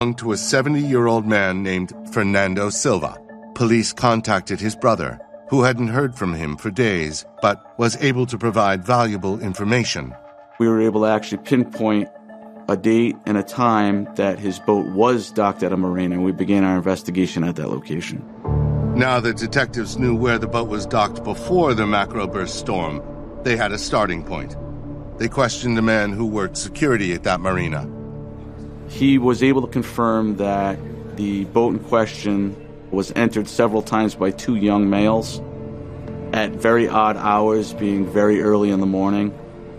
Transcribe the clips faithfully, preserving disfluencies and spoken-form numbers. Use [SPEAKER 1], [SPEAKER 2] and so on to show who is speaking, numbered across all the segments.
[SPEAKER 1] to a seventy-year-old man named Fernando Silva. Police contacted his brother, who hadn't heard from him for days, but was able to provide valuable information.
[SPEAKER 2] We were able to actually pinpoint a date and a time that his boat was docked at a marina, and we began our investigation at that location.
[SPEAKER 1] Now that detectives knew where the boat was docked before the macroburst storm, they had a starting point. They questioned a man who worked security at that marina.
[SPEAKER 2] He was able to confirm that the boat in question was entered several times by two young males at very odd hours, being very early in the morning.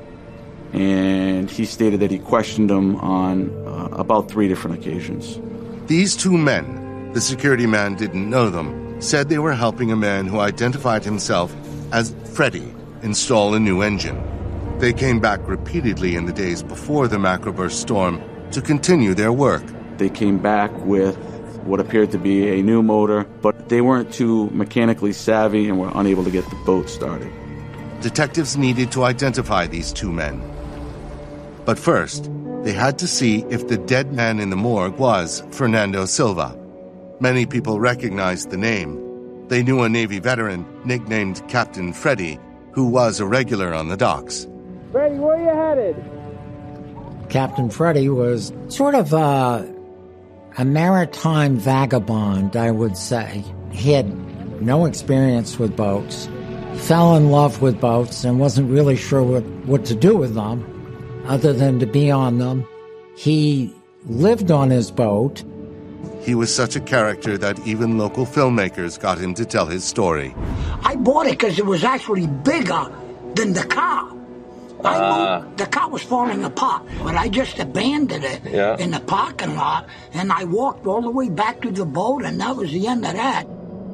[SPEAKER 2] And he stated that he questioned them on uh, about three different occasions.
[SPEAKER 1] These two men, the security man didn't know them, said they were helping a man who identified himself as Freddie install a new engine. They came back repeatedly in the days before the macroburst storm to continue their work.
[SPEAKER 2] They came back with what appeared to be a new motor, but they weren't too mechanically savvy and were unable to get the boat started.
[SPEAKER 1] Detectives needed to identify these two men. But first, they had to see if the dead man in the morgue was Fernando Silva. Many people recognized the name. They knew a Navy veteran nicknamed Captain Freddie, who was a regular on the docks.
[SPEAKER 3] Freddie, where are you headed?
[SPEAKER 4] Captain Freddie was sort of a, a maritime vagabond, I would say. He had no experience with boats, fell in love with boats, and wasn't really sure what, what to do with them, other than to be on them. He lived on his boat.
[SPEAKER 1] He was such a character that even local filmmakers got him to tell his story.
[SPEAKER 5] I bought it because it was actually bigger than the car. I
[SPEAKER 6] Uh,
[SPEAKER 5] moved, the car was falling apart, but I just abandoned it
[SPEAKER 6] Yeah.
[SPEAKER 5] in the parking lot, and I walked all the way back to the boat, and that was the end of that.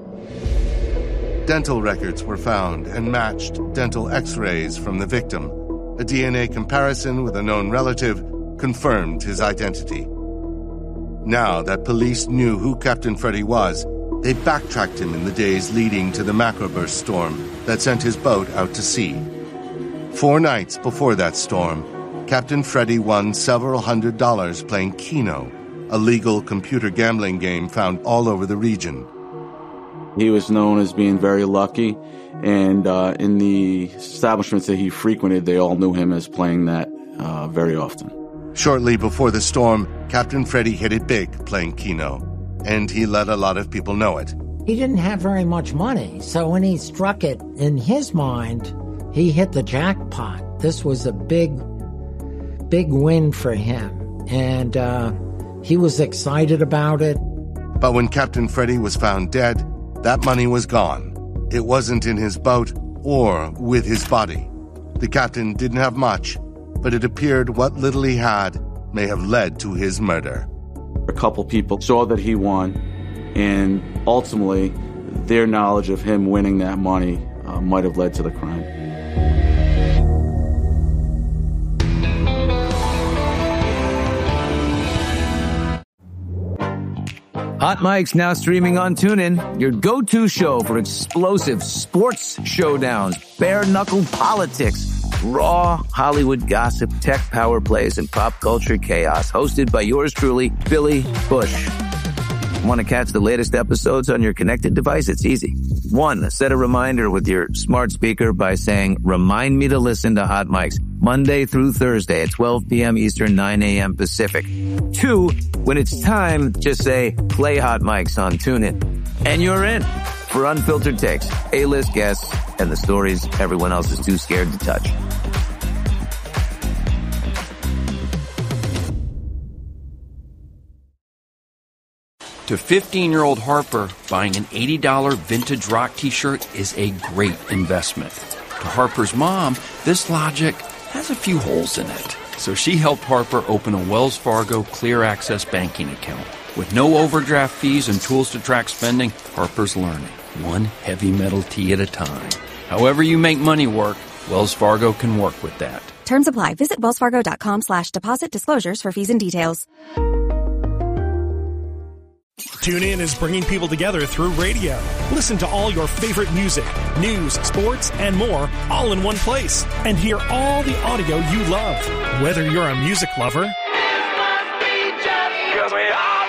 [SPEAKER 1] Dental records were found and matched dental x-rays from the victim. A D N A comparison with a known relative confirmed his identity. Now that police knew who Captain Freddie was, they backtracked him in the days leading to the macroburst storm that sent his boat out to sea. Four nights before that storm, Captain Freddie won several hundred dollars playing Keno, a legal computer gambling game found all over the region.
[SPEAKER 2] He was known as being very lucky, and uh, in the establishments that he frequented, they all knew him as playing that uh, very often.
[SPEAKER 1] Shortly before the storm, Captain Freddie hit it big playing Keno, and he let a lot of people know it.
[SPEAKER 4] He didn't have very much money, so when he struck it, in his mind, he hit the jackpot. This was a big, big win for him, and uh, he was excited about it.
[SPEAKER 1] But when Captain Freddie was found dead, that money was gone. It wasn't in his boat or with his body. The captain didn't have much, but it appeared what little he had may have led to his murder.
[SPEAKER 2] A couple people saw that he won, and ultimately, their knowledge of him winning that money uh, might have led to the crime.
[SPEAKER 7] Hot Mike's now streaming on TuneIn, your go-to show for explosive sports showdowns, bare-knuckle politics, raw Hollywood gossip, tech power plays, and pop culture chaos. Hosted by yours truly, Billy Bush. Want to catch the latest episodes on your connected device? It's easy. One, set a reminder with your smart speaker by saying, remind me to listen to Hot Mike's Monday through Thursday at twelve p.m. Eastern, nine a.m. Pacific. Two, when it's time, just say, play Hot Mike's on TuneIn. And you're in for unfiltered takes, A-list guests, and the stories everyone else is too scared to touch.
[SPEAKER 8] To fifteen-year-old Harper, buying an eighty dollars vintage rock t-shirt is a great investment. To Harper's mom, this logic has a few holes in it. So she helped Harper open a Wells Fargo Clear Access banking account. With no overdraft fees and tools to track spending, Harper's learning, one heavy metal tee at a time. However you make money work, Wells Fargo can work with that.
[SPEAKER 9] Terms apply. Visit wellsfargo.com slash deposit disclosures for fees and details.
[SPEAKER 10] TuneIn is bringing people together through radio. Listen to all your favorite music, news, sports, and more, all in one place. And hear all the audio you love. Whether you're a music lover